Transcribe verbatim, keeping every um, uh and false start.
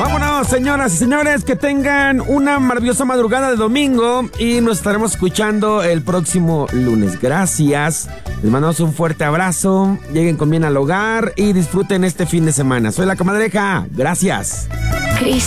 Vámonos, señoras y señores, que tengan una maravillosa madrugada de domingo y nos estaremos escuchando el próximo lunes. Gracias. Les mandamos un fuerte abrazo. Lleguen con bien al hogar y disfruten este fin de semana. Soy La Comadreja. Gracias.